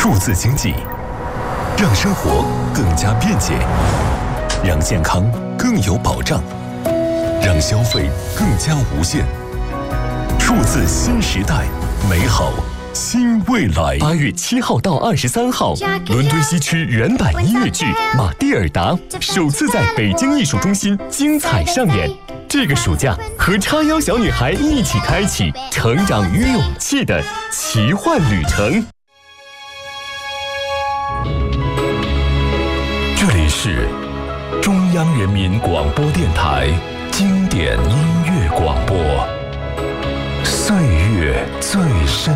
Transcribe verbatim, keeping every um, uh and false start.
数字经济，让生活更加便捷，让健康更有保障，让消费更加无限。数字新时代，美好新未来。八月七号到二十三号，伦敦西区原版音乐剧《马蒂尔达》首次在北京艺术中心精彩上演。这个暑假，和叉腰小女孩一起开启成长与勇气的奇幻旅程。这里是中央人民广播电台经典音乐广播，岁月最深。